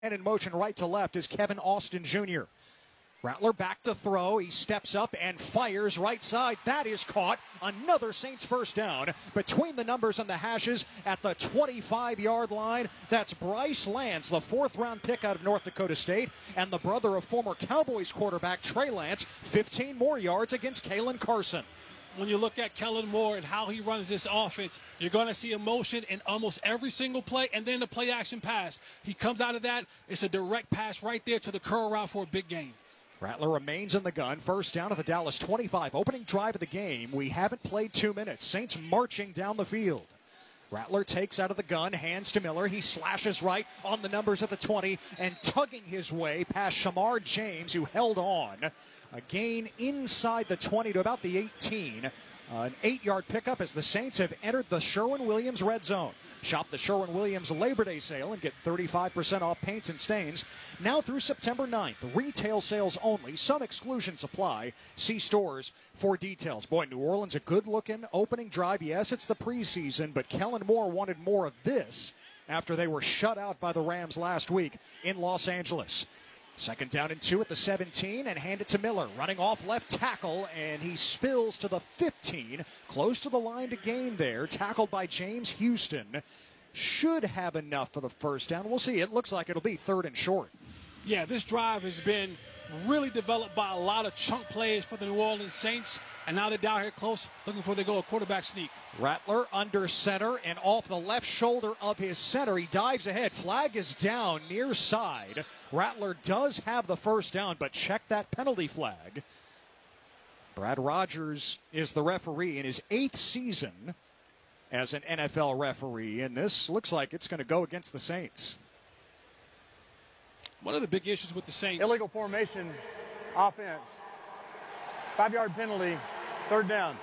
And in motion right to left is Kevin Austin Jr. Rattler back to throw. He steps up and fires right side. That is caught. Another Saints first down. Between the numbers and the hashes at the 25-yard line. That's Bryce Lance, the fourth-round pick out of North Dakota State, and the brother of former Cowboys quarterback Trey Lance. 15 more yards against Kalen Carson. When you look at Kellen Moore and how he runs this offense, you're going to see emotion in almost every single play, and then the play-action pass. He comes out of that. It's a direct pass right there to the curl route for a big gain. Rattler remains in the gun. First down at the Dallas 25. Opening drive of the game. We haven't played 2 minutes. Saints marching down the field. Rattler takes out of the gun, hands to Miller. He slashes right on the numbers at the 20 and tugging his way past Shamar James, who held on. A gain inside the 20 to about the 18. An 8-yard pickup as the Saints have entered the Sherwin-Williams red zone. Shop the Sherwin-Williams Labor Day sale and get 35% off paints and stains. Now through September 9th. Retail sales only. Some exclusions apply. See stores for details. Boy, New Orleans, a good-looking opening drive. Yes, it's the preseason, but Kellen Moore wanted more of this after they were shut out by the Rams last week in Los Angeles. Second down and 2 at the 17, and hand it to Miller. Running off left tackle, and he spills to the 15. Close to the line to gain there. Tackled by James Houston. Should have enough for the first down. We'll see. It looks like it'll be 3rd and short. Yeah, this drive has been really developed by a lot of chunk plays for the New Orleans Saints, and now they're down here close looking for a quarterback sneak. Rattler under center and off the left shoulder of his center. He dives ahead. Flag is down near side. Rattler does have the first down, but check that penalty flag. Brad Rogers is the referee in his 8th season as an NFL referee, and this looks like it's going to go against the Saints. One of the big issues with the Saints. Illegal formation, offense. 5-yard penalty, 3rd down.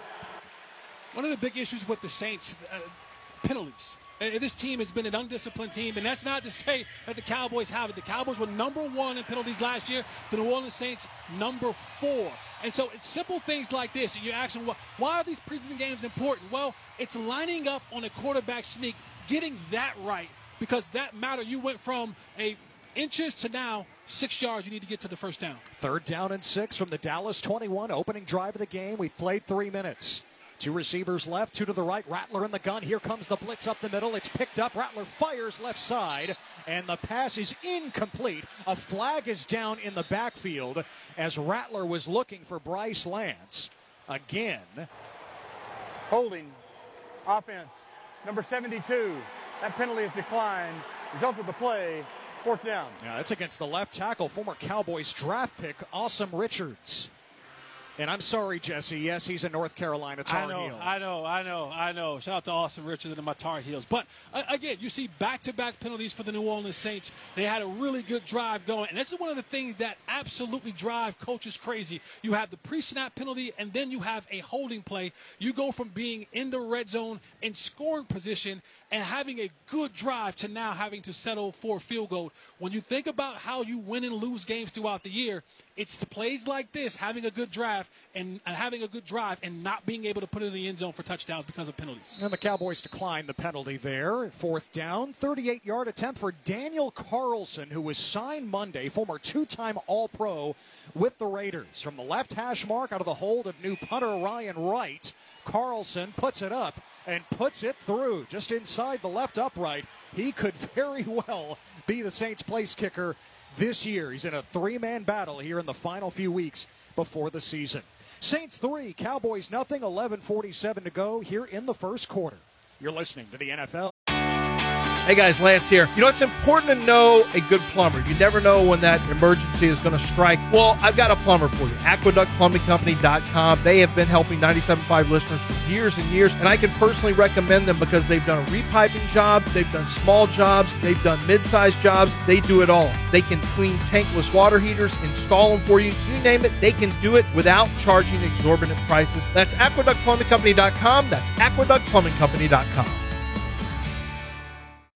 One of the big issues with the Saints, penalties. This team has been an undisciplined team, and that's not to say that the Cowboys have it. The Cowboys were number 1 in penalties last year. The New Orleans Saints, number 4. And so it's simple things like this. And you're asking, why are these preseason games important? Well, it's lining up on a quarterback sneak, getting that right, because that matter. You went from inches to now 6 yards. You need to get to the first down. 3rd down and 6 from the Dallas 21. Opening drive of the game. We've played 3 minutes. 2 receivers left, 2 to the right. Rattler in the gun. Here comes the blitz up the middle. It's picked up. Rattler fires left side, and the pass is incomplete. A flag is down in the backfield as Rattler was looking for Bryce Lance. Again. Holding. Offense. Number 72. That penalty is declined. Result of the play, 4th down. Yeah, that's against the left tackle, former Cowboys draft pick, Awesome Richards. And I'm sorry, Jesse. Yes, he's a North Carolina Tar Heel. I know. Shout out to Austin Richards and my Tar Heels. But, again, you see back-to-back penalties for the New Orleans Saints. They had a really good drive going. And this is one of the things that absolutely drive coaches crazy. You have the pre-snap penalty, and then you have a holding play. You go from being in the red zone in scoring position and having a good drive to now having to settle for a field goal. When you think about how you win and lose games throughout the year, it's the plays like this, having a good drive and not being able to put it in the end zone for touchdowns because of penalties. And the Cowboys declined the penalty there. 4th down, 38-yard attempt for Daniel Carlson, who was signed Monday, former 2-time All-Pro with the Raiders. From the left hash mark out of the hold of new punter Ryan Wright, Carlson puts it up and puts it through just inside the left upright. He could very well be the Saints' place kicker this year. He's in a 3-man battle here in the final few weeks before the season. Saints 3, Cowboys nothing, 11:47 to go here in the first quarter. You're listening to the NFL. Hey guys, Lance here. You know, it's important to know a good plumber. You never know when that emergency is going to strike. Well, I've got a plumber for you. AqueductPlumbingCompany.com. They have been helping 97.5 listeners for years and years, and I can personally recommend them because they've done a repiping job, they've done small jobs, they've done mid-sized jobs. They do it all. They can clean tankless water heaters, install them for you. You name it, they can do it without charging exorbitant prices. That's AqueductPlumbingCompany.com. That's AqueductPlumbingCompany.com.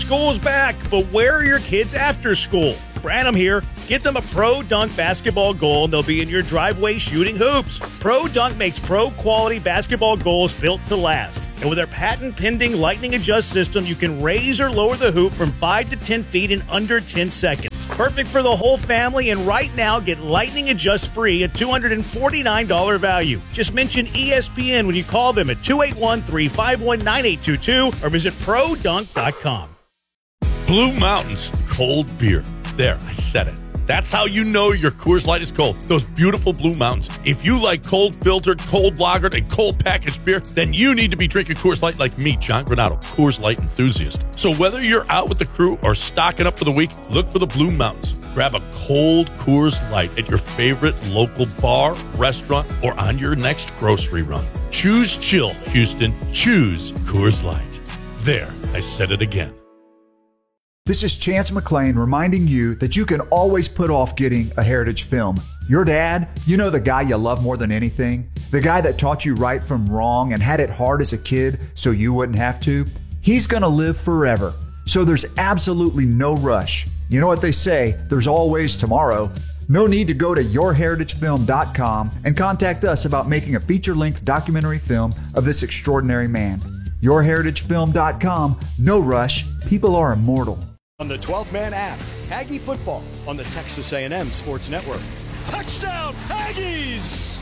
School's back, but where are your kids after school? Branham here. Get them a Pro Dunk basketball goal and they'll be in your driveway shooting hoops. Pro Dunk makes pro-quality basketball goals built to last. And with their patent-pending Lightning Adjust system, you can raise or lower the hoop from 5 to 10 feet in under 10 seconds. Perfect for the whole family, and right now, get Lightning Adjust free at $249 value. Just mention ESPN when you call them at 281-351-9822 or visit produnk.com. Blue Mountains cold beer. There, I said it. That's how you know your Coors Light is cold. Those beautiful Blue Mountains. If you like cold filtered, cold lagered, and cold packaged beer, then you need to be drinking Coors Light like me, John Granado, Coors Light enthusiast. So whether you're out with the crew or stocking up for the week, look for the Blue Mountains. Grab a cold Coors Light at your favorite local bar, restaurant, or on your next grocery run. Choose chill, Houston. Choose Coors Light. There, I said it again. This is Chance McClain reminding you that you can always put off getting a Heritage film. Your dad, you know, the guy you love more than anything, the guy that taught you right from wrong and had it hard as a kid so you wouldn't have to, he's going to live forever. So there's absolutely no rush. You know what they say, there's always tomorrow. No need to go to yourheritagefilm.com and contact us about making a feature-length documentary film of this extraordinary man. Yourheritagefilm.com, no rush, people are immortal. On the 12th Man app, Aggie football on the Texas A&M Sports Network. Touchdown, Aggies!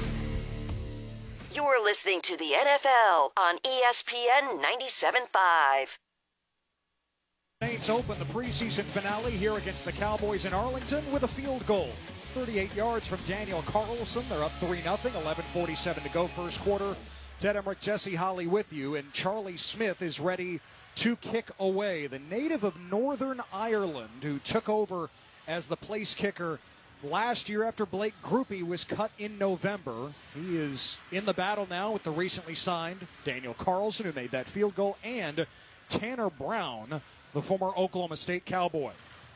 You're listening to the NFL on ESPN 97.5. Saints open the preseason finale here against the Cowboys in Arlington with a field goal. 38 yards from Daniel Carlson. They're up 3-0, 11:47 to go first quarter. Ted Emmerich, Jesse Holley with you, and Charlie Smith is ready to kick away. The native of Northern Ireland who took over as the place kicker last year after Blake Grupe was cut in November. He is in the battle now with the recently signed Daniel Carlson, who made that field goal, and Tanner Brown, the former Oklahoma State Cowboy.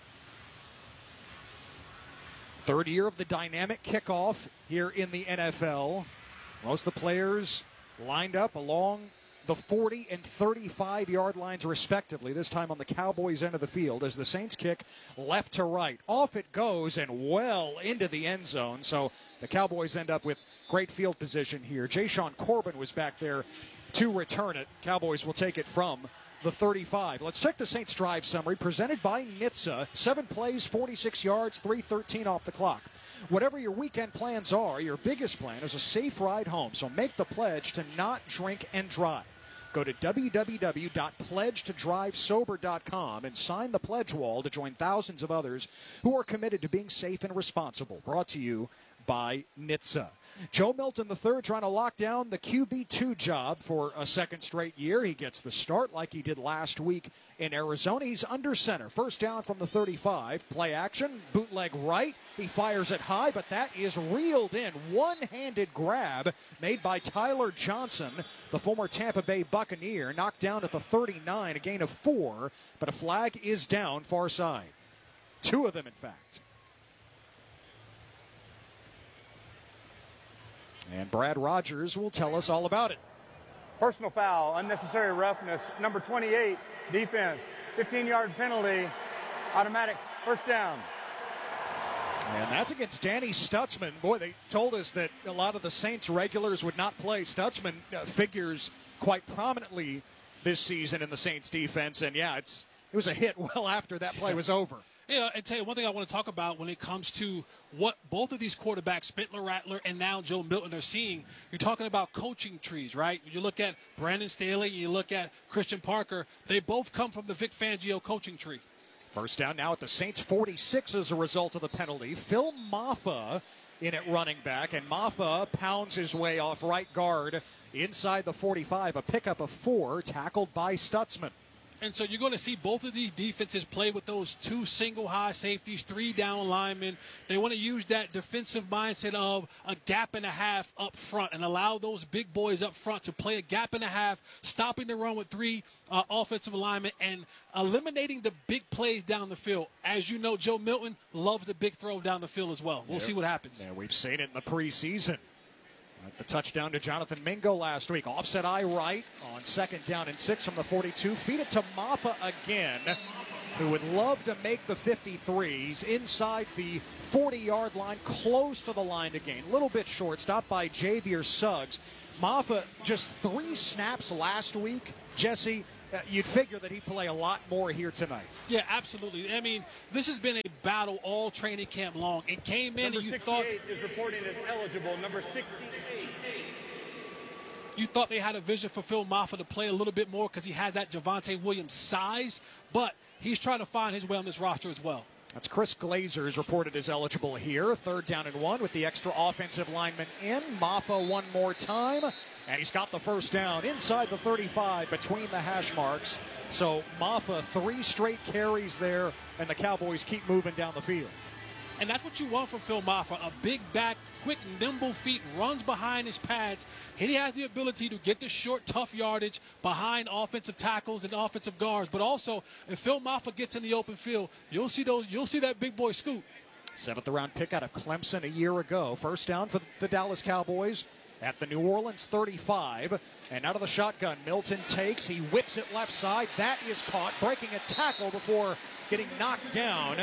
Third year of the dynamic kickoff here in the NFL. Most of the players lined up along the 40 and 35-yard lines respectively, this time on the Cowboys' end of the field as the Saints kick left to right. Off it goes and well into the end zone, so the Cowboys end up with great field position here. Jashaun Corbin was back there to return it. Cowboys will take it from the 35. Let's check the Saints drive summary presented by NHTSA. 7 plays, 46 yards, 3:13 off the clock. Whatever your weekend plans are, your biggest plan is a safe ride home, so make the pledge to not drink and drive. Go to www.pledgetodrivesober.com and sign the pledge wall to join thousands of others who are committed to being safe and responsible. Brought to you by NHTSA. Joe Milton III trying to lock down the QB2 job for a second straight year. He gets the start like he did last week in Arizona. He's under center. First down from the 35. Play action. Bootleg right. He fires it high, but that is reeled in. One-handed grab made by Tyler Johnson, the former Tampa Bay Buccaneer. Knocked down at the 39, a gain of 4, but a flag is down far side. 2 of them, in fact. And Brad Rogers will tell us all about it. Personal foul, unnecessary roughness. Number 28, defense. 15-yard penalty, automatic first down. And that's against Danny Stutzman. Boy, they told us that a lot of the Saints regulars would not play. Stutzman figures quite prominently this season in the Saints defense. And, yeah, it was a hit well after that play was over. Yeah, and tell you one thing I want to talk about when it comes to what both of these quarterbacks, Spittler Rattler and now Joe Milton, are seeing. You're talking about coaching trees, right? You look at Brandon Staley, you look at Christian Parker. They both come from the Vic Fangio coaching tree. First down now at the Saints 46 as a result of the penalty. Phil Maffa in at running back, and Maffa pounds his way off right guard inside the 45. A pickup of 4 tackled by Stutzman. And so you're going to see both of these defenses play with those 2 single high safeties, 3 down linemen. They want to use that defensive mindset of a gap and a half up front and allow those big boys up front to play a gap and a half, stopping the run with 3 offensive linemen and eliminating the big plays down the field. As you know, Joe Milton loves the big throw down the field as well. We'll see what happens. Yeah, we've seen it in the preseason. Like the touchdown to Jonathan Mingo last week. Offset eye right on 2nd down and 6 from the 42. Feed it to Maffa again, who would love to make the 53s inside the 40-yard line, close to the line to gain. A little bit short, stopped by Javier Suggs. Maffa, just 3 snaps last week. Jesse, you'd figure that he'd play a lot more here tonight. Yeah, absolutely. I mean, this has been a battle all training camp long. It came in number and you 68 thought is reporting as eligible. Number 68. You thought they had a vision for Phil Maffa to play a little bit more because he had that Javonte Williams size, but he's trying to find his way on this roster as well. That's Chris Glazer is reported as eligible here. 3rd down and 1 with the extra offensive lineman in. Maffa one more time, and he's got the first down inside the 35 between the hash marks. So Maffa 3 straight carries there, and the Cowboys keep moving down the field. And that's what you want from Phil Maffa, a big back, quick, nimble feet, runs behind his pads. He has the ability to get the short, tough yardage behind offensive tackles and offensive guards. But also, if Phil Maffa gets in the open field, you'll see that big boy scoop. 7th-round pick out of Clemson a year ago. First down for the Dallas Cowboys at the New Orleans 35. And out of the shotgun, Milton takes. He whips it left side. That is caught, breaking a tackle before getting knocked down.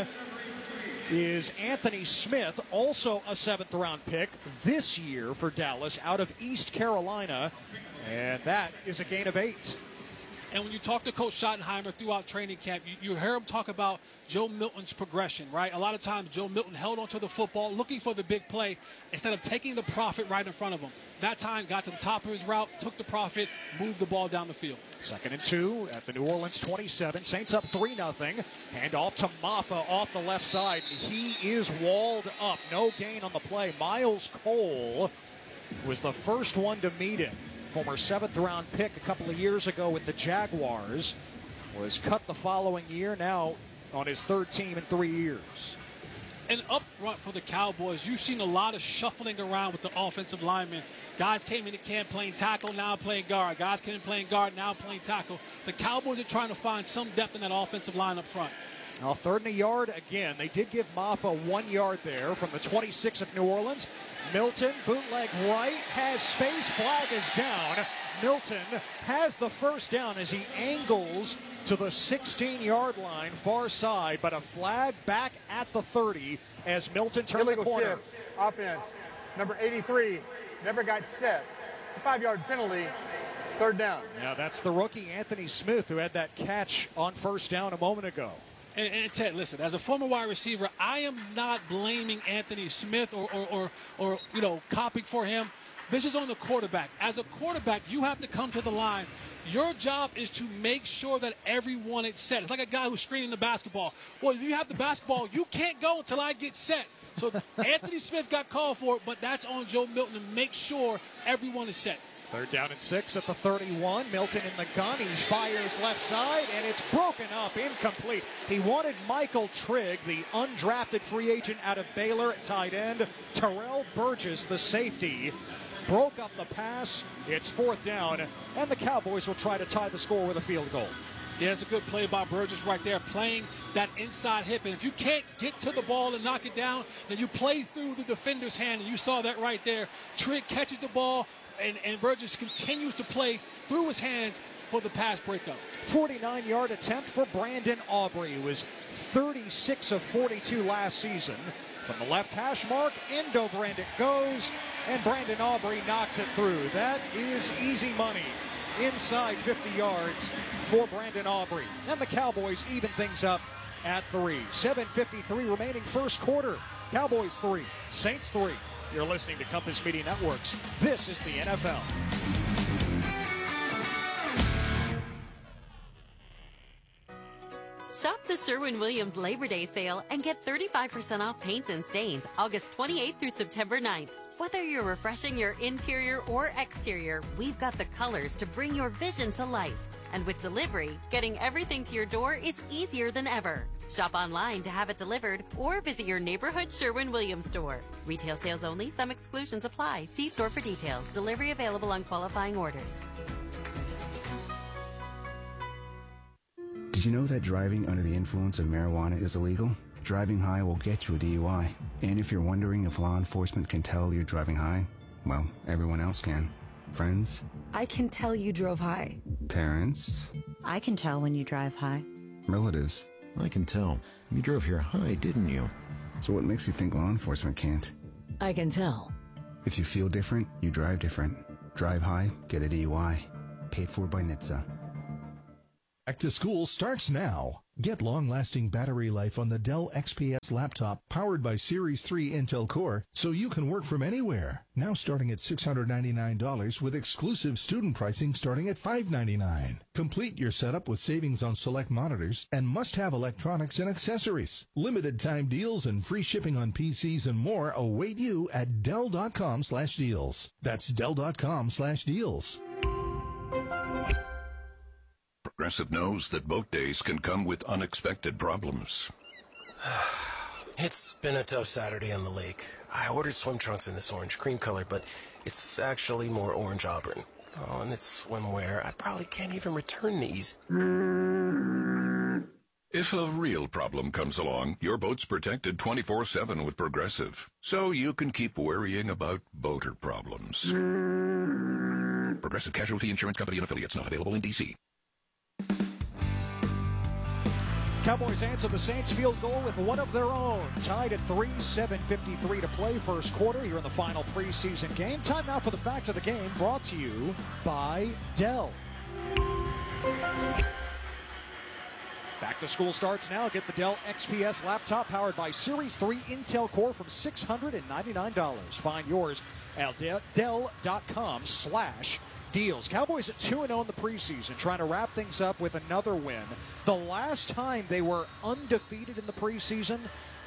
Is Anthony Smith, also a 7th-round pick this year for Dallas out of East Carolina, and that is a gain of 8. And when you talk to Coach Schottenheimer throughout training camp, you hear him talk about Joe Milton's progression, right? A lot of times Joe Milton held onto the football, looking for the big play, instead of taking the profit right in front of him. That time, got to the top of his route, took the profit, moved the ball down the field. 2nd and 2 at the New Orleans 27. Saints up 3-0. Hand off to Maffa off the left side. He is walled up. No gain on the play. Miles Cole was the first one to meet him. Former 7th-round pick a couple of years ago with the Jaguars. Was cut the following year, now on his 3rd team in 3 years. And up front for the Cowboys, you've seen a lot of shuffling around with the offensive linemen. Guys came into camp playing tackle, now playing guard. Guys came in playing guard, now playing tackle. The Cowboys are trying to find some depth in that offensive line up front. Now 3rd and a yard again. They did give Maffa 1 yard there from the 26 of New Orleans. Milton, bootleg right, has space, flag is down. Milton has the first down as he angles to the 16-yard line, far side, but a flag back at the 30 as Milton turned the corner. Shift, offense, number 83, never got set. It's a 5-yard penalty, 3rd down. Yeah, that's the rookie Anthony Smith who had that catch on first down a moment ago. And Ted, listen, as a former wide receiver, I am not blaming Anthony Smith or copying for him. This is on the quarterback. As a quarterback, you have to come to the line. Your job is to make sure that everyone is set. It's like a guy who's screening the basketball. Well, if you have the basketball, you can't go until I get set. So Anthony Smith got called for it, but that's on Joe Milton to make sure everyone is set. 3rd down and 6 at the 31. Milton in the gun. He fires left side, and it's broken up, incomplete. He wanted Michael Trigg, the undrafted free agent out of Baylor at tight end. Terrell Burgess, the safety, broke up the pass. It's 4th down, and the Cowboys will try to tie the score with a field goal. Yeah, it's a good play by Burgess right there, playing that inside hip. And if you can't get to the ball and knock it down, then you play through the defender's hand, and you saw that right there. Trigg catches the ball, and Burgess continues to play through his hands for the pass breakup. 49-yard attempt for Brandon Aubrey. He was 36 of 42 last season. From the left hash mark, end over end it goes, and Brandon Aubrey knocks it through. That is easy money. Inside 50 yards for Brandon Aubrey. And the Cowboys even things up at 3. 7:53 remaining first quarter. Cowboys 3, Saints 3. You're listening to Compass Media Networks. This is the NFL. Shop the Sherwin-Williams Labor Day sale and get 35% off paints and stains August 28th through September 9th. Whether you're refreshing your interior or exterior, we've got the colors to bring your vision to life. And with delivery, getting everything to your door is easier than ever. Shop online to have it delivered or visit your neighborhood Sherwin-Williams store. Retail sales only. Some exclusions apply. See store for details. Delivery available on qualifying orders. Did you know that driving under the influence of marijuana is illegal? Driving high will get you a DUI. And if you're wondering if law enforcement can tell you're driving high, Well, everyone else can. Friends, I can tell you drove high. parents, I can tell when you drive high. relatives. I can tell. You drove here high, didn't you? So what makes you think law enforcement can't? I can tell. If you feel different, you drive different. Drive high, get a DUI. Paid for by NHTSA. Back to school starts now. Get long-lasting battery life on the Dell XPS laptop powered by Series 3 Intel Core so you can work from anywhere. Now starting at $699 with exclusive student pricing starting at $599. Complete your setup with savings on select monitors and must-have electronics and accessories. Limited time deals and free shipping on PCs and more await you at Dell.com/deals. That's Dell.com/deals. Progressive knows that boat days can come with unexpected problems. It's been a tough Saturday on the lake. I ordered swim trunks in this orange cream color, but it's actually more orange auburn. Oh, and it's swimwear. I probably can't even return these. If a real problem comes along, your boat's protected 24/7 with Progressive, so you can keep worrying about boater problems. Progressive Casualty Insurance Company and Affiliates, not available in D.C. Cowboys answer the Saints field goal with one of their own. Tied at 3, 7:53 to play first quarter here in the final preseason game. Time now for the fact of the game, brought to you by Dell. Back to school starts now. Get the Dell XPS laptop powered by Series 3 Intel Core from $699. Find yours at Dell.com/deals. Cowboys at 2-0 in the preseason, trying to wrap things up with another win. The last time they were undefeated in the preseason,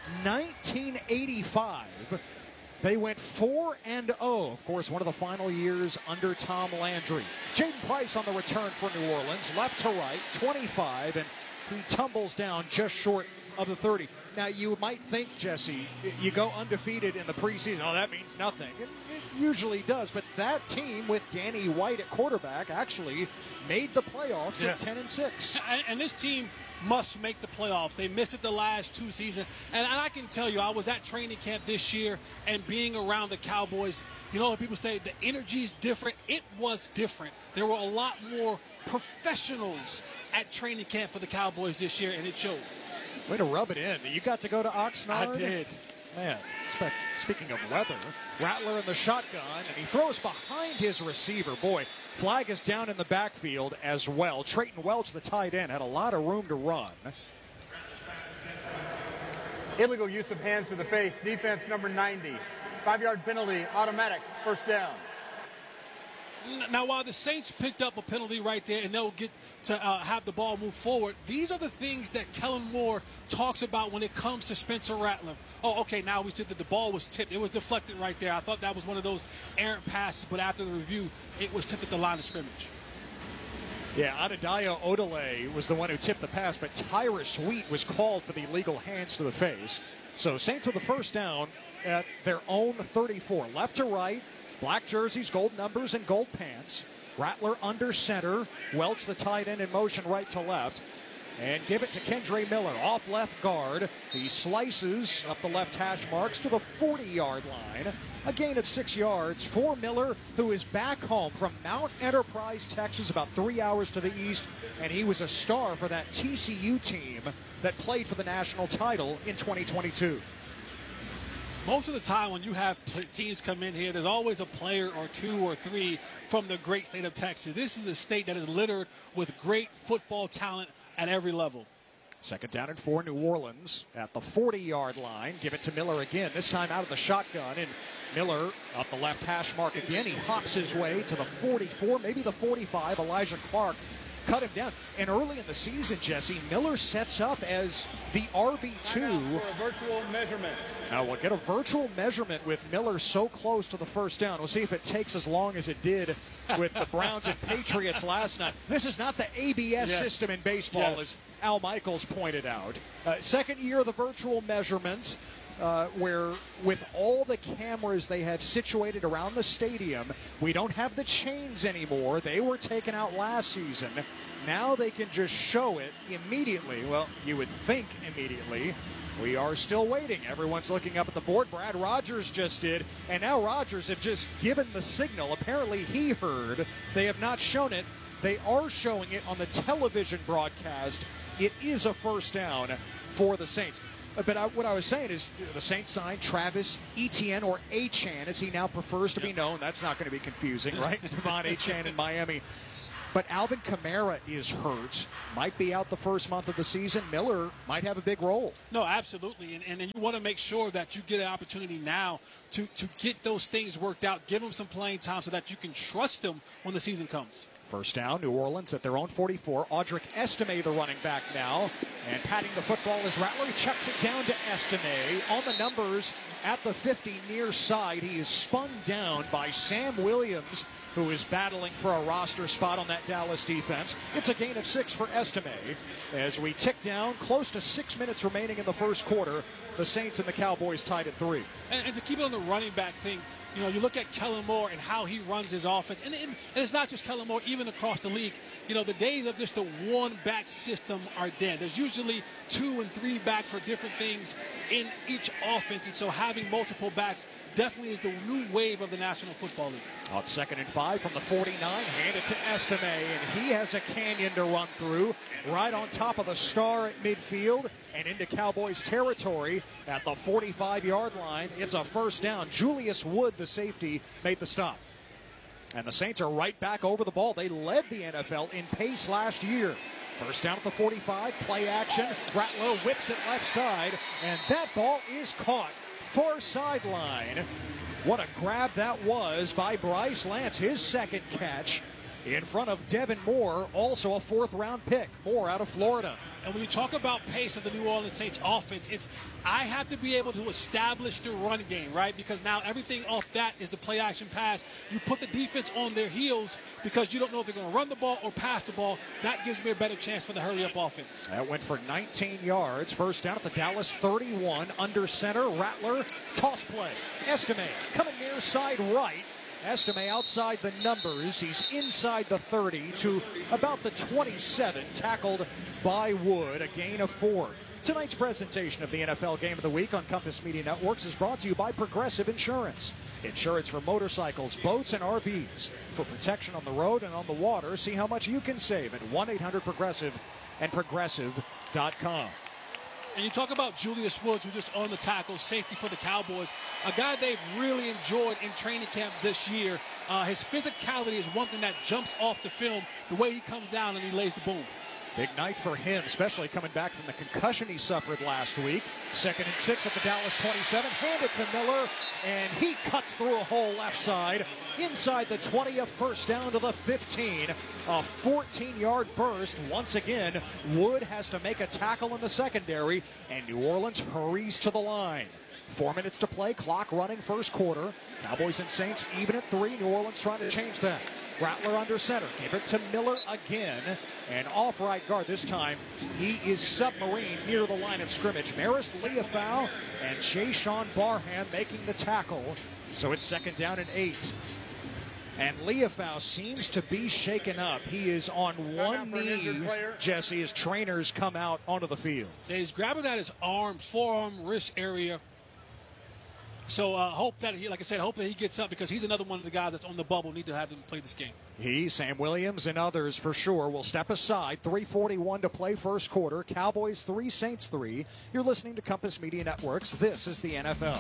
1985. They went 4-0. Of course, one of the final years under Tom Landry. Jaden Price on the return for New Orleans, left to right, 25, and he tumbles down just short of the 30. Now, you might think, Jesse, you go undefeated in the preseason, oh, that means nothing. It usually does, but that team with Danny White at quarterback actually made the playoffs at 10-6. And this team must make the playoffs. They missed it the last two seasons. And I can tell you, I was at training camp this year, and being around the Cowboys, you know, when people say the energy's different, it was different. There were a lot more professionals at training camp for the Cowboys this year, and it showed. Way to rub it in. You got to go to Oxnard? I did. Man, speaking of weather, Rattler in the shotgun, and he throws behind his receiver. Boy, flag is down in the backfield as well. Trayton Welch, the tight end, had a lot of room to run. Illegal use of hands to the face. Defense number 90. 5-yard penalty, automatic, first down. Now, while the Saints picked up a penalty right there and they'll get to have the ball move forward, these are the things that Kellen Moore talks about when it comes to Spencer Rattler. Oh, okay, now we said that the ball was tipped. It was deflected right there. I thought that was one of those errant passes, but after the review, it was tipped at the line of scrimmage. Yeah, Adedayo Odele was the one who tipped the pass, but Tyrus Wheat was called for the illegal hands to the face. So Saints with the first down at their own 34. Left to right. Black jerseys, gold numbers, and gold pants. Rattler under center. Welch, the tight end, in motion right to left. And give it to Kendre Miller, off left guard. He slices up the left hash marks to the 40-yard line. A gain of 6 yards for Miller, who is back home from Mount Enterprise, Texas, about 3 hours to the east. And he was a star for that TCU team that played for the national title in 2022. Most of the time when you have teams come in here, there's always a player or two or three from the great state of Texas. This is a state that is littered with great football talent at every level. Second down and 4, New Orleans at the 40-yard line. Give it to Miller again, this time out of the shotgun. And Miller up the left hash mark again. He hops his way to the 44, maybe the 45. Elijah Clark cut him down. And early in the season, Jesse, Miller sets up as the RB2. For a virtual measurement. Now we'll get a virtual measurement with Miller so close to the first down. We'll see if it takes as long as it did with the Browns and Patriots last night. This is not the ABS system in baseball, as Al Michaels pointed out. Second year of the virtual measurements, where with all the cameras they have situated around the stadium, we don't have the chains anymore. They were taken out last season. Now they can just show it immediately. Well, you would think immediately. We are still waiting. Everyone's looking up at the board. Brad Rogers just did, and now Rogers have just given the signal. Apparently he heard. They have not shown it. They are showing it on the television broadcast. It is a first down for the Saints. But what I was saying is the Saints signed Travis Etienne, or Achane, as he now prefers to be known. That's not going to be confusing, right? Devon Achane in Miami. But Alvin Kamara is hurt, might be out the first month of the season. Miller might have a big role. No, absolutely. And you want to make sure that you get an opportunity now to get those things worked out, give them some playing time so that you can trust them when the season comes. First down, New Orleans at their own 44. Audric Estime, the running back now. And patting the football as Rattler chucks it down to Estime. On the numbers at the 50 near side, he is spun down by Sam Williams, who is battling for a roster spot on that Dallas defense. It's a gain of 6 for Estime. As we tick down, close to 6 minutes remaining in the first quarter, the Saints and the Cowboys tied at 3. And to keep it on the running back thing, you know, you look at Kellen Moore and how he runs his offense. And it's not just Kellen Moore, even across the league. You know, the days of just a one-back system are dead. There's usually 2 and 3 back for different things in each offense. And so having multiple backs definitely is the new wave of the National Football League. On 2nd and 5 from the 49, hand it to Estime, and he has a canyon to run through right on top of the star at midfield and into Cowboys territory at the 45-yard line. It's a first down. Julius Wood, the safety, made the stop. And the Saints are right back over the ball. They led the NFL in pace last year. First down at the 45, play action. Rattler whips it left side, and that ball is caught. Far sideline. What a grab that was by Bryce Lance, his second catch in front of Devin Moore, also a 4th-round pick. Moore out of Florida. And when you talk about pace of the New Orleans Saints offense, I have to be able to establish the run game, right? Because now everything off that is the play-action pass. You put the defense on their heels because you don't know if they're going to run the ball or pass the ball. That gives me a better chance for the hurry-up offense. That went for 19 yards. First down at the Dallas 31. Under center, Rattler, toss play. Estime coming near side right. Estime outside the numbers. He's inside the 30 to about the 27, tackled by Wood, a gain of 4. Tonight's presentation of the NFL Game of the Week on Compass Media Networks is brought to you by Progressive Insurance. Insurance for motorcycles, boats, and RVs. For protection on the road and on the water, see how much you can save at 1-800-PROGRESSIVE and Progressive.com. And you talk about Julius Woods, who's just on the tackle, safety for the Cowboys, a guy they've really enjoyed in training camp this year. His physicality is one thing that jumps off the film, the way he comes down and he lays the boom. Big night for him, especially coming back from the concussion he suffered last week. 2nd and 6 at the Dallas 27. Hand it to Miller, and he cuts through a hole left side. Inside the 20, a first down to the 15. A 14-yard burst. Once again, Wood has to make a tackle in the secondary, and New Orleans hurries to the line. 4 minutes to play, clock running, first quarter. Cowboys and Saints even at 3. New Orleans trying to change that. Rattler under center. Give it to Miller again. And off right guard this time. He is submarine near the line of scrimmage. Maris Liufau and Jason Barham making the tackle. So it's 2nd down and 8. And Liufau seems to be shaken up. He is on one knee, Jesse, as trainers come out onto the field. He's grabbing at his arm, forearm, wrist area. So hope that he gets up, because he's another one of the guys that's on the bubble. Need to have him play this game. He, Sam Williams, and others for sure will step aside. 3:41 to play first quarter. Cowboys 3, Saints 3. You're listening to Compass Media Networks. This is the NFL.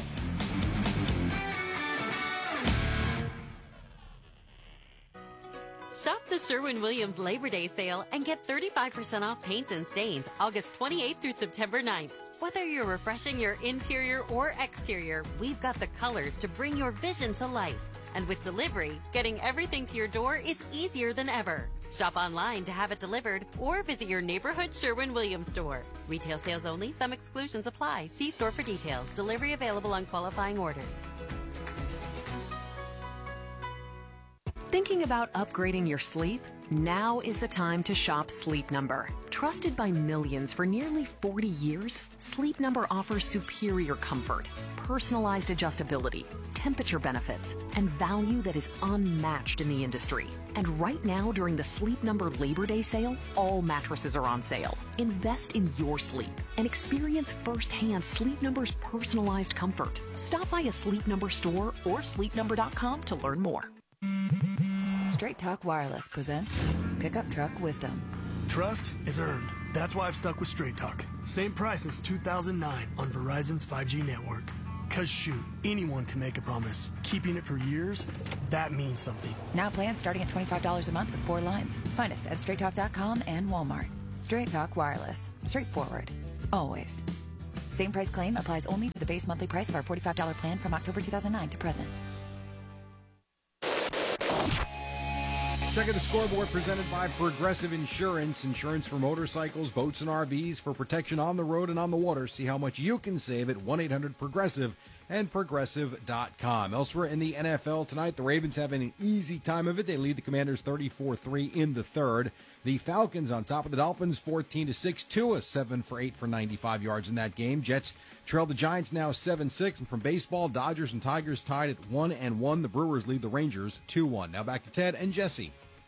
Shop the Sherwin-Williams Labor Day sale and get 35% off paints and stains August 28th through September 9th. Whether you're refreshing your interior or exterior, we've got the colors to bring your vision to life. And with delivery, getting everything to your door is easier than ever. Shop online to have it delivered or visit your neighborhood Sherwin-Williams store. Retail sales only. Some exclusions apply. See store for details. Delivery available on qualifying orders. Thinking about upgrading your sleep? Now is the time to shop Sleep Number. Trusted by millions for nearly 40 years, Sleep Number offers superior comfort, personalized adjustability, temperature benefits, and value that is unmatched in the industry. And right now, during the Sleep Number Labor Day sale, all mattresses are on sale. Invest in your sleep and experience firsthand Sleep Number's personalized comfort. Stop by a Sleep Number store or sleepnumber.com to learn more. Straight Talk Wireless presents Pickup Truck Wisdom. Trust is earned. That's why I've stuck with Straight Talk. Same price since 2009 on Verizon's 5G network. Cause shoot, anyone can make a promise. Keeping it for years, that means something. Now plans starting at $25 a month with 4 lines. Find us at straighttalk.com and Walmart. Straight Talk Wireless. Straightforward. Always. Same price claim applies only to the base monthly price of our $45 plan from October 2009 to present. Check out the scoreboard presented by Progressive Insurance. Insurance for motorcycles, boats, and RVs for protection on the road and on the water. See how much you can save at 1-800-PROGRESSIVE and Progressive.com. Elsewhere in the NFL tonight, the Ravens having an easy time of it. They lead the Commanders 34-3 in the third. The Falcons on top of the Dolphins 14-6. Tua 7 for 8 for 95 yards in that game. Jets trail the Giants now 7-6. And from baseball, Dodgers and Tigers tied at 1-1. The Brewers lead the Rangers 2-1. Now back to Ted and Jesse.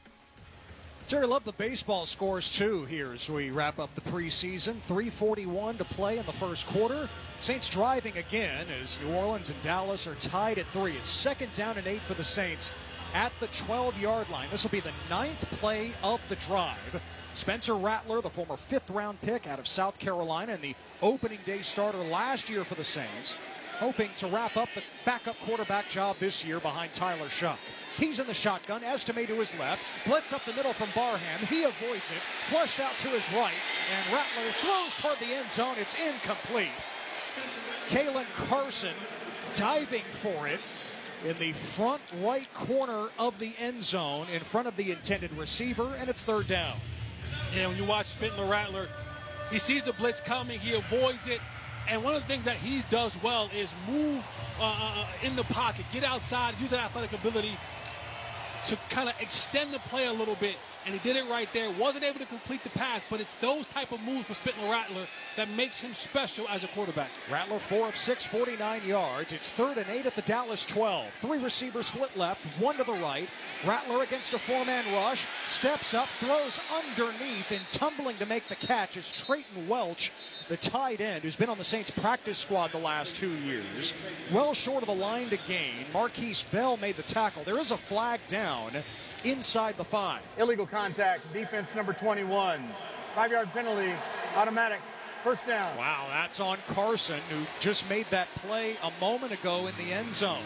Jerry, love the baseball scores, too, here as we wrap up the preseason. 3:41 to play in the first quarter. Saints driving again as New Orleans and Dallas are tied at 3. It's 2nd down and 8 for the Saints at the 12-yard line. This will be the 9th play of the drive. Spencer Rattler, the former 5th-round pick out of South Carolina and the opening day starter last year for the Saints, hoping to wrap up the backup quarterback job this year behind Tyler Shough. He's in the shotgun. Estime to his left. Blitz up the middle from Barham. He avoids it. Flushed out to his right. And Rattler throws toward the end zone. It's incomplete. Kalen Carson diving for it in the front right corner of the end zone in front of the intended receiver, and it's 3rd down. Yeah, when you watch Spencer Rattler, he sees the blitz coming. He avoids it. And one of the things that he does well is move in the pocket, get outside, use that athletic ability to kind of extend the play a little bit. And he did it right there. Wasn't able to complete the pass, but it's those type of moves for Spencer Rattler that makes him special as a quarterback. Rattler 4 of 6, 49 yards. It's 3rd and 8 at the Dallas 12. 3 receivers split left, 1 to the right. Rattler against a 4-man rush. Steps up, throws underneath, and tumbling to make the catch is Trayton Welch, the tight end, who's been on the Saints practice squad the last 2 years. Well short of the line to gain. Marquise Bell made the tackle. There is a flag down inside the 5. Illegal contact, defense number 21. 5-yard penalty, automatic, 1st down. Wow, that's on Carson, who just made that play a moment ago in the end zone.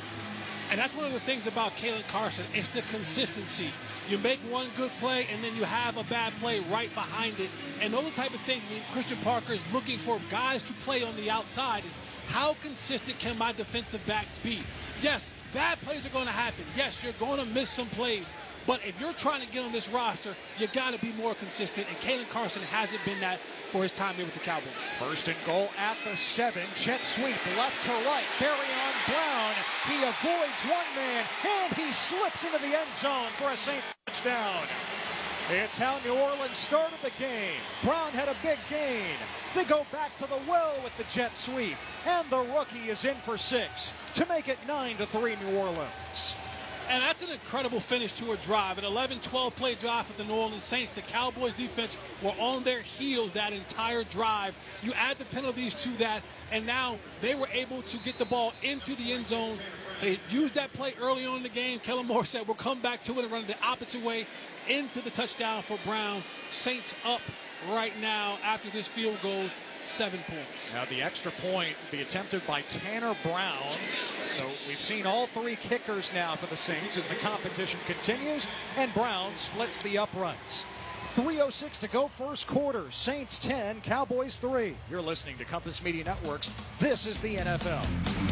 And that's one of the things about Kalen Carson. It's the consistency. You make one good play, and then you have a bad play right behind it. And those are the type of things Christian Parker is looking for guys to play on the outside. Is how consistent can my defensive backs be? Yes, bad plays are going to happen. Yes, you're going to miss some plays. But if you're trying to get on this roster, you got to be more consistent. And Kalen Carson hasn't been that for his time here with the Cowboys. 1st and goal at the 7. Jet sweep left to right. Barrion Brown. He avoids one man, and he slips into the end zone for a Saints touchdown. It's how New Orleans started the game. Brown had a big gain. They go back to the well with the jet sweep. And the rookie is in for 6 to make it 9-3 New Orleans. And that's an incredible finish to a drive. An 11-12 play drive for the New Orleans Saints. The Cowboys defense were on their heels that entire drive. You add the penalties to that, and now they were able to get the ball into the end zone. They used that play early on in the game. Kellen Moore said, we'll come back to it and run it the opposite way into the touchdown for Brown. Saints up right now after this field goal, 7 points. Now the extra point will be attempted by Tanner Brown. So we've seen all 3 kickers now for the Saints as the competition continues, and Brown splits the uprights. 3:06 to go, first quarter. Saints 10, Cowboys 3. You're listening to Compass Media Networks. This is the NFL.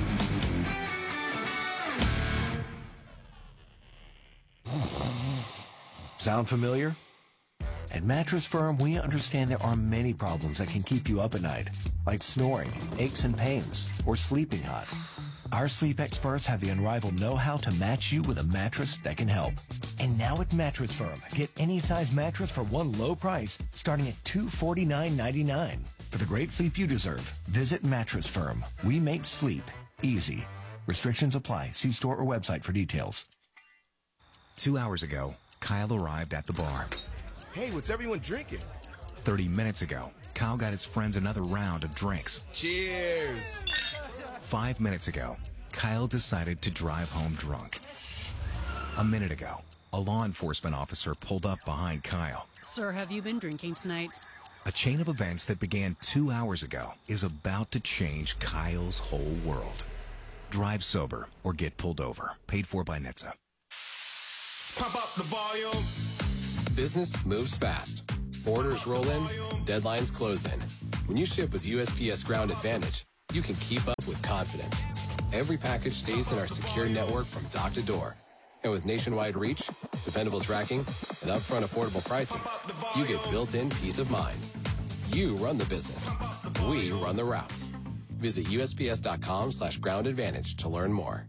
Sound familiar? At Mattress Firm, we understand there are many problems that can keep you up at night, like snoring, aches and pains, or sleeping hot. Our sleep experts have the unrivaled know-how to match you with a mattress that can help. And now at Mattress Firm, get any size mattress for one low price, starting at $249.99. For the great sleep you deserve, visit Mattress Firm. We make sleep easy. Restrictions apply. See store or website for details. 2 hours ago, Kyle arrived at the bar. Hey, what's everyone drinking? 30 minutes ago, Kyle got his friends another round of drinks. Cheers! 5 minutes ago, Kyle decided to drive home drunk. A minute ago, a law enforcement officer pulled up behind Kyle. Sir, have you been drinking tonight? A chain of events that began 2 hours ago is about to change Kyle's whole world. Drive sober or get pulled over. Paid for by NHTSA. Pump up the volume. Business moves fast. Orders roll in, deadlines close in. When you ship with USPS Ground Advantage, you can keep up with confidence. Every package stays in our secure network from dock to door. And with nationwide reach, dependable tracking, and upfront affordable pricing, you get built-in peace of mind. You run the business. We run the routes. Visit USPS.com/Ground Advantage to learn more.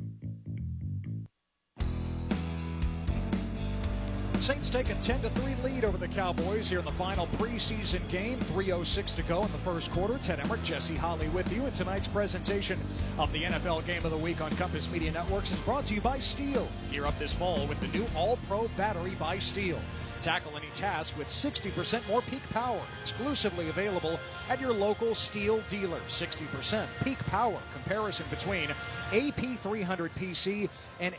Saints take a 10-3 lead over the Cowboys here in the final preseason game. 3:06 to go in the first quarter. Ted Emmerich, Jesse Holley with you. And tonight's presentation of the NFL Game of the Week on Compass Media Networks is brought to you by Steel. Gear up this fall with the new All-Pro battery by Steel. Tackle any task with 60% more peak power. Exclusively available at your local Steel dealer. 60% peak power. Comparison between AP300PC and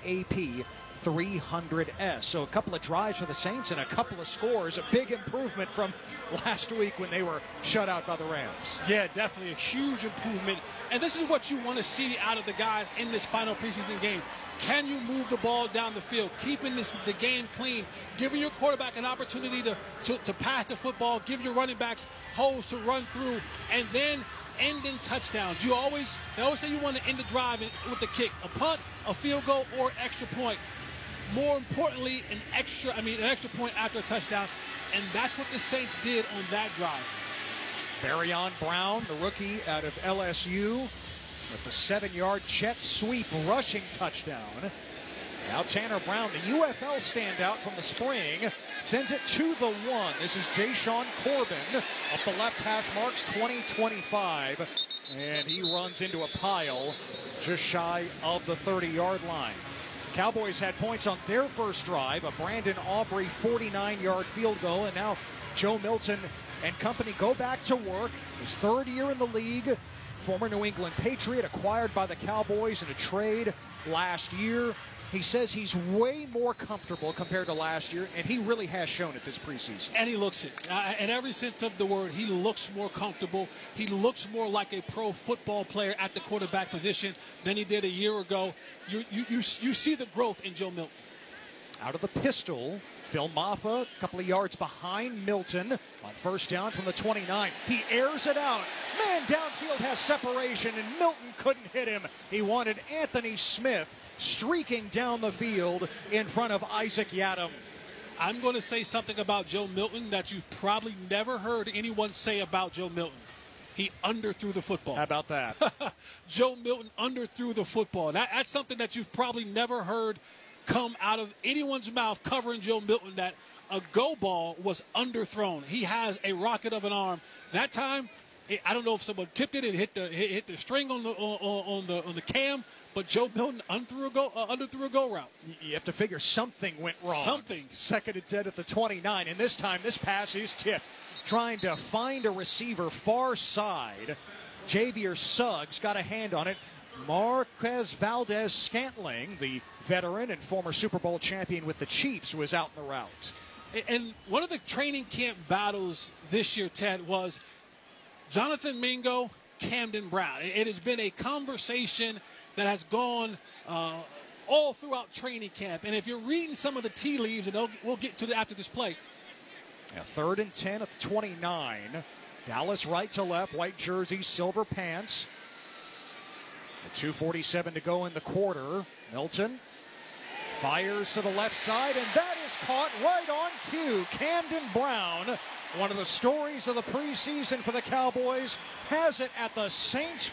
AP300S. So a couple of drives for the Saints and a couple of scores. A big improvement from last week when they were shut out by the Rams. Yeah, definitely a huge improvement. And this is what you want to see out of the guys in this final preseason game. Can you move the ball down the field, keeping the game clean, giving your quarterback an opportunity to pass the football, give your running backs holes to run through, and then end in touchdowns. They always say you want to end the drive with the kick, a punt, a field goal, or extra point. More importantly, an extra point after a touchdown, and that's what the Saints did on that drive. Barrion Brown, the rookie out of LSU, with the 7-yard jet sweep rushing touchdown. Now Tanner Brown, the UFL standout from the spring, sends it to the 1. This is Jashawn Corbin up the left hash marks, 20-25, and he runs into a pile just shy of the 30-yard line. Cowboys had points on their first drive, a Brandon Aubrey 49-yard field goal, and now Joe Milton and company go back to work. His third year in the league, former New England Patriot, acquired by the Cowboys in a trade last year. He says he's way more comfortable compared to last year, and he really has shown it this preseason. And he looks it. In every sense of the word, he looks more comfortable. He looks more like a pro football player at the quarterback position than he did a year ago. You see the growth in Joe Milton. Out of the pistol, Phil Maffa, a couple of yards behind Milton on first down from the 29. He airs it out. Man downfield has separation, and Milton couldn't hit him. He wanted Anthony Smith streaking down the field in front of Isaac Yiadom. I'm going to say something about Joe Milton that you've probably never heard anyone say about Joe Milton. He underthrew the football. How about that? Joe Milton underthrew the football. That's something that you've probably never heard come out of anyone's mouth covering Joe Milton, that a go ball was underthrown. He has a rocket of an arm. That time, I don't know if someone tipped it and hit the string on the cam, but Joe Milton underthrew a go route. You have to figure something went wrong. Something. Second and 10 at the 29, and this time this pass is tipped. Trying to find a receiver far side. Javier Suggs got a hand on it. Marquez Valdez-Scantling, the veteran and former Super Bowl champion with the Chiefs, was out in the route. And one of the training camp battles this year, Ted, was Jonathan Mingo, Camden Brown. It has been a conversation that has gone all throughout training camp. And if you're reading some of the tea leaves, and we'll get to it after this play. Yeah, 3rd and 10 at the 29. Dallas right to left, white jersey, silver pants. 2:47 to go in the quarter. Milton fires to the left side, and that is caught right on cue. Camden Brown One of the stories of the preseason for the Cowboys has it at the Saints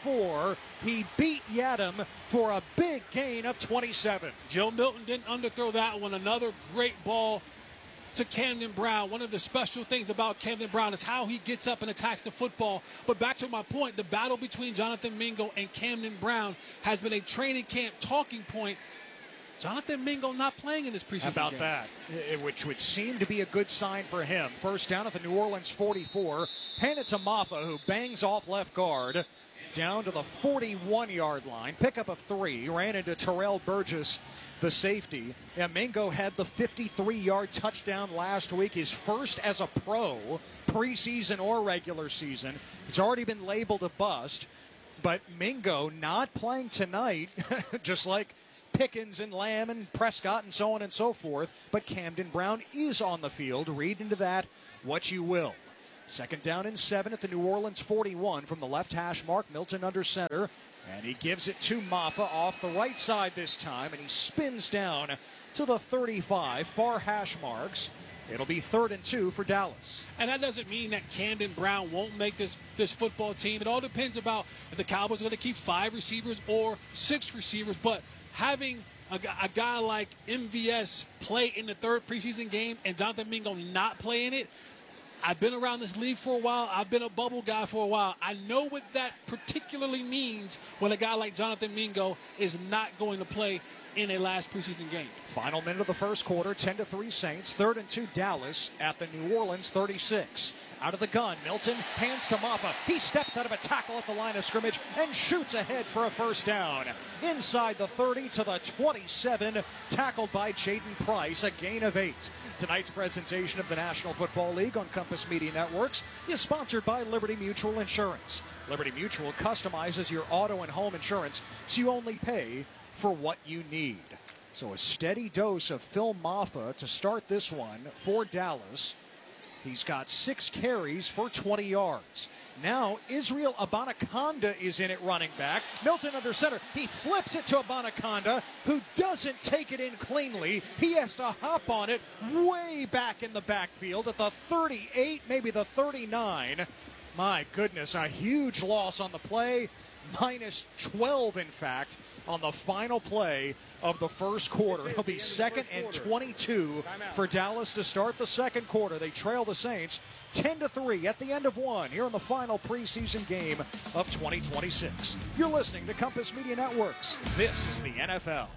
44. He beat Yadam for a big gain of 27. Joe Milton didn't underthrow that one. Another great ball to Camden Brown. One of the special things about Camden Brown is how he gets up and attacks the football. But back to my point, the battle between Jonathan Mingo and Camden Brown has been a training camp talking point. Jonathan Mingo not playing in this preseason How about game. that? Which would seem to be a good sign for him. First down at the New Orleans 44. Hand it to Maffa, who bangs off left guard down to the 41-yard line. Pickup of 3. Ran into Terrell Burgess, the safety. And Mingo had the 53-yard touchdown last week, his first as a pro, preseason or regular season. It's already been labeled a bust. But Mingo not playing tonight, just like Pickens and Lamb and Prescott and so on and so forth, but Camden Brown is on the field. Read into that what you will. Second down and 7 at the New Orleans 41 from the left hash mark. Milton under center, and he gives it to Maffa off the right side this time, and he spins down to the 35, far hash marks. It'll be 3rd and 2 for Dallas. And that doesn't mean that Camden Brown won't make this football team. It all depends about if the Cowboys are going to keep 5 receivers or 6 receivers, but having a guy like MVS play in the 3rd preseason game and Jonathan Mingo not play in it, I've been around this league for a while. I've been a bubble guy for a while. I know what that particularly means when a guy like Jonathan Mingo is not going to play in a last preseason game. Final minute of the first quarter, 10-3 Saints. 3rd and 2 Dallas at the New Orleans 36. Out of the gun, Milton hands to Maffa. He steps out of a tackle at the line of scrimmage and shoots ahead for a first down. Inside the 30 to the 27, tackled by Jaden Price, a gain of 8. Tonight's presentation of the National Football League on Compass Media Networks is sponsored by Liberty Mutual Insurance. Liberty Mutual customizes your auto and home insurance so you only pay for what you need. So a steady dose of Phil Maffa to start this one for Dallas. He's got 6 carries for 20 yards. Now Israel Abanaconda is in at running back. Milton under center. He flips it to Abanaconda, who doesn't take it in cleanly. He has to hop on it way back in the backfield at the 38, maybe the 39. My goodness, a huge loss on the play. Minus 12, in fact, on the final play of the first quarter. It'll be 2nd and 22 for Dallas to start the second quarter. They trail the Saints 10-3 at the end of one here in the final preseason game of 2026. You're listening to Compass Media Networks. This is the NFL.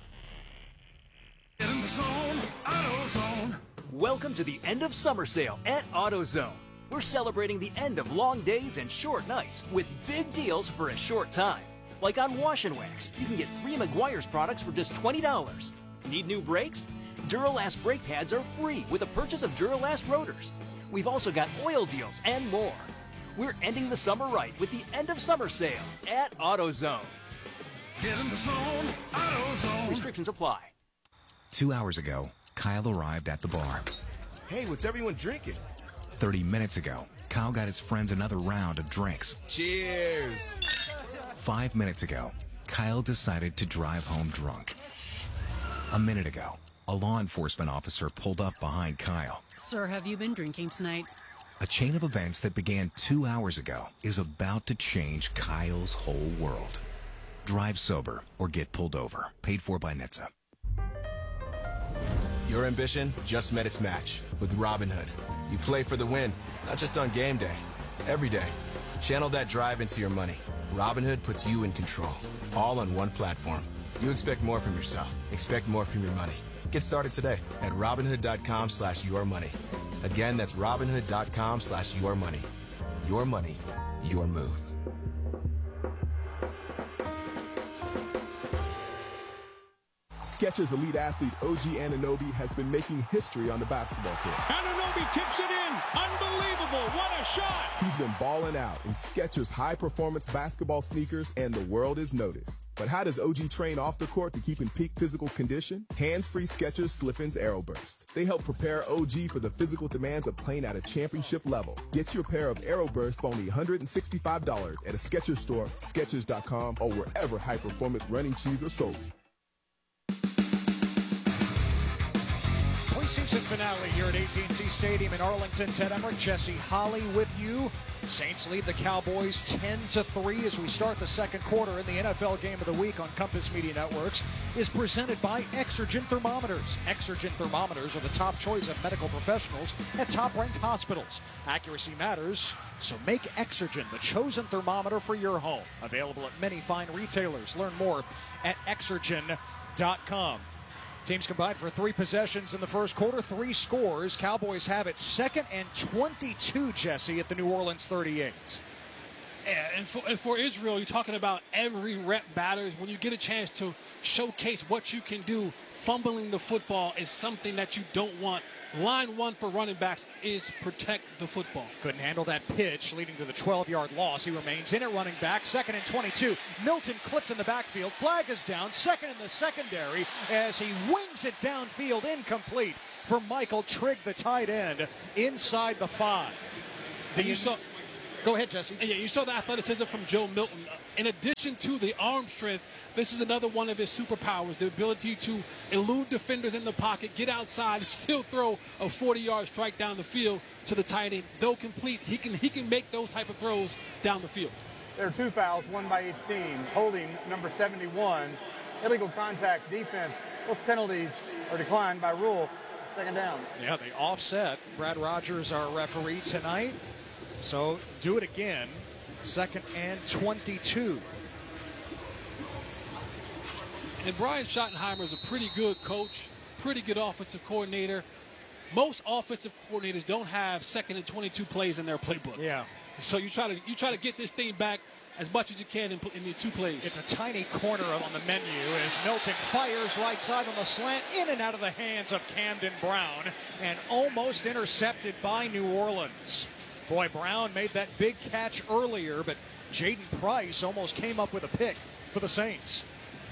Get in the zone, AutoZone. Welcome to the end of summer sale at AutoZone. We're celebrating the end of long days and short nights with big deals for a short time. Like on Wash and Wax, you can get 3 Meguiar's products for just $20. Need new brakes? Duralast brake pads are free with a purchase of Duralast rotors. We've also got oil deals and more. We're ending the summer right with the end of summer sale at AutoZone. Get in the zone, AutoZone. Restrictions apply. 2 hours ago, Kyle arrived at the bar. Hey, what's everyone drinking? 30 minutes ago, Kyle got his friends another round of drinks. Cheers. 5 minutes ago, Kyle decided to drive home drunk. A minute ago, a law enforcement officer pulled up behind Kyle. Sir, have you been drinking tonight? A chain of events that began 2 hours ago is about to change Kyle's whole world. Drive sober or get pulled over. Paid for by NHTSA. Your ambition just met its match with Robinhood. You play for the win, not just on game day. Every day. Channel that drive into your money. Robinhood puts you in control, all on one platform. You expect more from yourself. Expect more from your money. Get started today at Robinhood.com/yourmoney. Again, that's Robinhood.com/yourmoney. Your money, your move. Skechers elite athlete OG Anunoby has been making history on the basketball court. Anunoby tips it in. Unbelievable. What a shot. He's been balling out in Skechers high-performance basketball sneakers, and the world is noticed. But how does OG train off the court to keep in peak physical condition? Hands-free Skechers Slip-ins Aeroburst. They help prepare OG for the physical demands of playing at a championship level. Get your pair of Aeroburst for only $165 at a Skechers store, Skechers.com, or wherever high-performance running shoes are sold. season finale here at AT&T Stadium in Arlington. Ted Emmerich, Jesse Holley with you. Saints lead the Cowboys 10-3 as we start the second quarter. In the NFL Game of the Week on Compass Media Networks is presented by Exergen Thermometers. Exergen Thermometers are the top choice of medical professionals at top-ranked hospitals. Accuracy matters, so make Exergen the chosen thermometer for your home. Available at many fine retailers. Learn more at Exergen.com. Teams combined for 3 possessions in the first quarter, 3 scores. Cowboys have it 2nd and 22, Jesse, at the New Orleans 38. Yeah, and for Israel, you're talking about every rep matters. When you get a chance to showcase what you can do, fumbling the football is something that you don't want. Line 1 for running backs is protect the football. Couldn't handle that pitch, leading to the 12-yard loss. He remains in at running back, 2nd and 22. Milton clipped in the backfield. Flag is down, 2nd in the secondary as he wings it downfield, incomplete for Michael Trigg, the tight end, inside the 5. Go ahead, Jesse. Yeah, you saw the athleticism from Joe Milton. In addition to the arm strength, this is another one of his superpowers, the ability to elude defenders in the pocket, get outside, and still throw a 40-yard strike down the field to the tight end. Though complete, he can make those type of throws down the field. There are 2 fouls, 1 by each team. Holding number 71, illegal contact, defense. Those penalties are declined by rule. 2nd down. Yeah, they offset. Brad Rogers, our referee tonight. So do it again. 2nd and 22. And Brian Schottenheimer is a pretty good coach, pretty good offensive coordinator. Most offensive coordinators don't have 2nd and 22 plays in their playbook. Yeah. So you try to get this thing back as much as you can in the 2 plays. It's a tiny corner on the menu as Milton fires right side on the slant, in and out of the hands of Camden Brown, and almost intercepted by New Orleans. Boy, Brown made that big catch earlier, but Jaden Price almost came up with a pick for the Saints.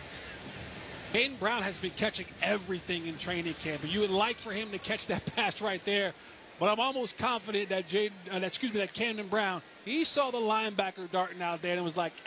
Jaden Brown has been catching everything in training camp, and you would like for him to catch that pass right there. But I'm almost confident that that Camden Brown, he saw the linebacker darting out there and was like,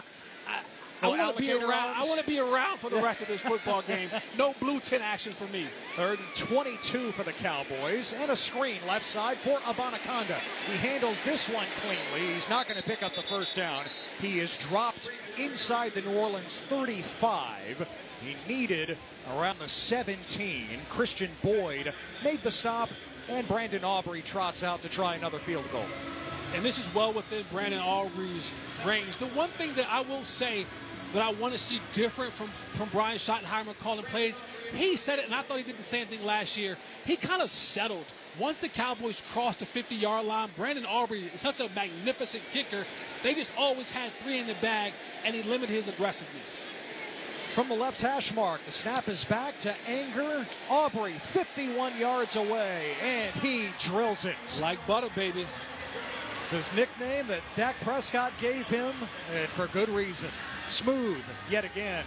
I want to be around for the rest of this football game. No blue 10 action for me. 3rd and 22 for the Cowboys, and a screen left side for Abanikanda. He handles this one cleanly. He's not going to pick up the first down. He is dropped inside the New Orleans 35. He needed around the 17. Christian Boyd made the stop, and Brandon Aubrey trots out to try another field goal. And this is well within Brandon Aubrey's range. The one thing that I will say that I want to see different from Brian Schottenheimer calling plays, he said it, and I thought he did the same thing last year. He kind of settled. Once the Cowboys crossed the 50-yard line, Brandon Aubrey is such a magnificent kicker. They just always had 3 in the bag, and he limited his aggressiveness. From the left hash mark, the snap is back to Anger. Aubrey 51 yards away, and he drills it. Like butter, baby. It's his nickname that Dak Prescott gave him, and for good reason. Smooth yet again.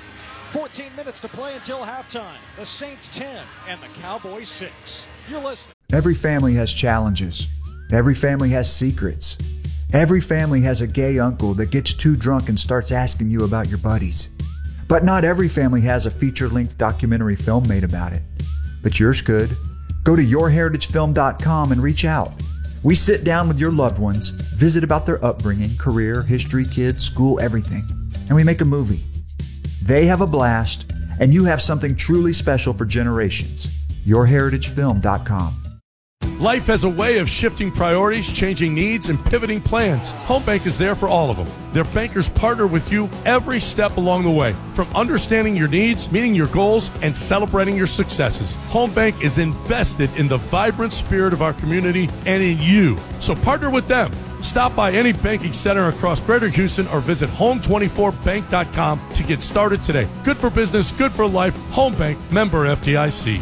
14 minutes to play until halftime. The Saints 10 and the Cowboys 6. You're listening. Every family has challenges. Every family has secrets. Every family has a gay uncle that gets too drunk and starts asking you about your buddies. But not every family has a feature-length documentary film made about it. But yours could. Go to yourheritagefilm.com and reach out. We sit down with your loved ones, visit about their upbringing, career, history, kids, school, everything, and we make a movie. They have a blast, and you have something truly special for generations. yourheritagefilm.com. Life has a way of shifting priorities, changing needs, and pivoting plans. Home Bank is there for all of them. Their bankers partner with you every step along the way, from understanding your needs, meeting your goals, and celebrating your successes. Home Bank is invested in the vibrant spirit of our community and in you. So partner with them. Stop by any banking center across Greater Houston or visit home24bank.com to get started today. Good for business, good for life. Home Bank, member FDIC.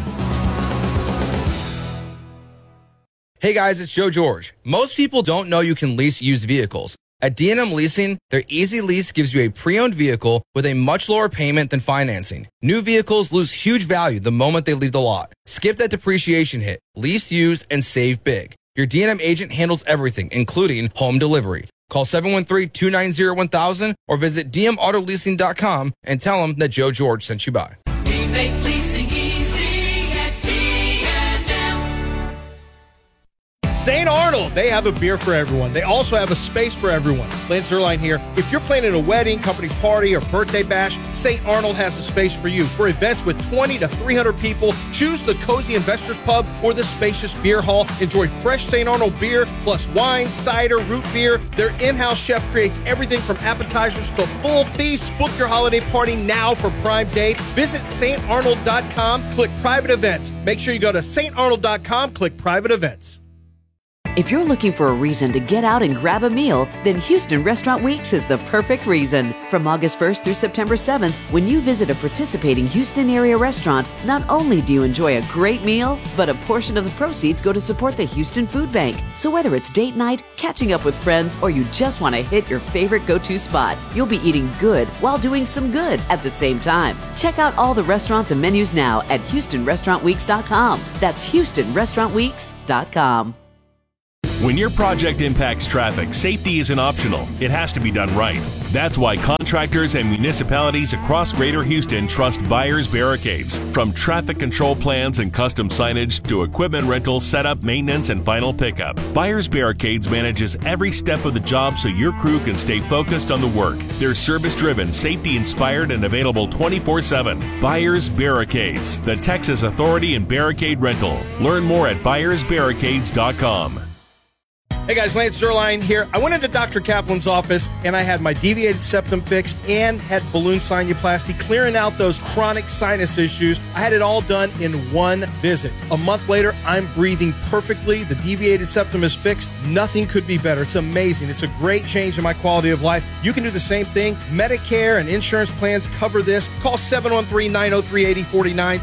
Hey guys, it's Joe George. Most people don't know you can lease used vehicles. At D&M Leasing, their Easy Lease gives you a pre-owned vehicle with a much lower payment than financing. New vehicles lose huge value the moment they leave the lot. Skip that depreciation hit, lease used, and save big. Your D&M agent handles everything, including home delivery. Call 713-290-1000 or visit dmautoleasing.com and tell them that Joe George sent you by. We make leasing easy at D&M. St. Arnold, they have a beer for everyone. They also have a space for everyone. Lance Zerline here. If you're planning a wedding, company party, or birthday bash, St. Arnold has a space for you. For events with 20 to 300 people, choose the Cozy Investors Pub or the spacious beer hall. Enjoy fresh St. Arnold beer, plus wine, cider, root beer. Their in-house chef creates everything from appetizers to full feasts. Book your holiday party now for prime dates. Visit StArnold.com, click private events. Make sure you go to StArnold.com, click private events. If you're looking for a reason to get out and grab a meal, then Houston Restaurant Weeks is the perfect reason. From August 1st through September 7th, when you visit a participating Houston area restaurant, not only do you enjoy a great meal, but a portion of the proceeds go to support the Houston Food Bank. So whether it's date night, catching up with friends, or you just want to hit your favorite go-to spot, you'll be eating good while doing some good at the same time. Check out all the restaurants and menus now at HoustonRestaurantWeeks.com. That's HoustonRestaurantWeeks.com. When your project impacts traffic, safety isn't optional. It has to be done right. That's why contractors and municipalities across Greater Houston trust Byers Barricades. From traffic control plans and custom signage to equipment rental, setup, maintenance, and final pickup, Byers Barricades manages every step of the job so your crew can stay focused on the work. They're service-driven, safety-inspired, and available 24/7. Byers Barricades, the Texas authority in barricade rental. Learn more at ByersBarricades.com. Hey guys, Lance Zerline here. I went into Dr. Kaplan's office and I had my deviated septum fixed and had balloon sinuplasty, clearing out those chronic sinus issues. I had it all done in one visit. A month later, I'm breathing perfectly. The deviated septum is fixed. Nothing could be better. It's amazing. It's a great change in my quality of life. You can do the same thing. Medicare and insurance plans cover this. Call 713-903-8049,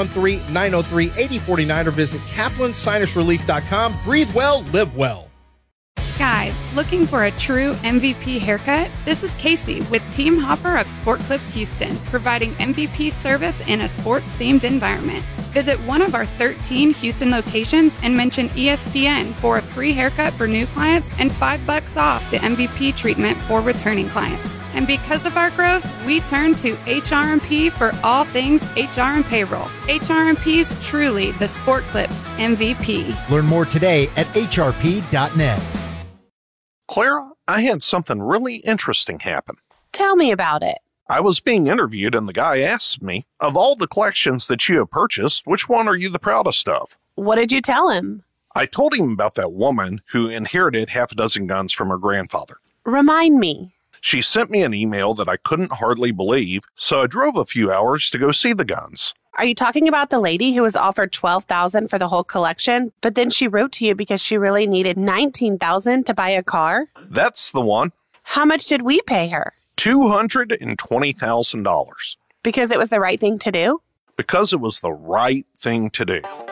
713-903-8049, or visit KaplanSinusRelief.com. Breathe well, live well. Guys, looking for a true MVP haircut? This is Casey with Team Hopper of Sport Clips Houston, providing MVP service in a sports-themed environment. Visit one of our 13 Houston locations and mention ESPN for a free haircut for new clients and $5 off the MVP treatment for returning clients. And because of our growth, we turn to HRMP for all things HR and payroll. HRMP's truly the Sport Clips MVP. Learn more today at hrp.net. Clara, I had something really interesting happen. Tell me about it. I was being interviewed and the guy asked me, of all the collections that you have purchased, which one are you the proudest of? What did you tell him? I told him about that woman who inherited half a dozen guns from her grandfather. Remind me. She sent me an email that I couldn't hardly believe, so I drove a few hours to go see the guns. Are you talking about the lady who was offered $12,000 for the whole collection, but then she wrote to you because she really needed $19,000 to buy a car? That's the one. How much did we pay her? $220,000. Because it was the right thing to do? Because it was the right thing to do.